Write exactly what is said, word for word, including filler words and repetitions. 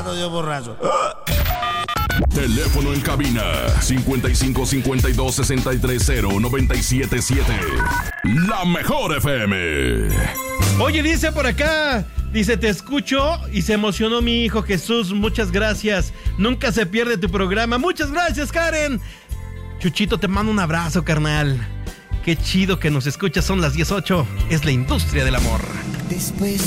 ando yo borracho. Teléfono en cabina cincuenta y cinco cincuenta y dos sesenta y tres cero noventa y siete siete. La mejor F M. Oye, dice por acá, dice, te escucho y se emocionó mi hijo Jesús, muchas gracias. Nunca se pierde tu programa. Muchas gracias, Karen. Chuchito, te mando un abrazo, carnal. Qué chido que nos escuchas, son las dieciocho. Es la industria del amor. Después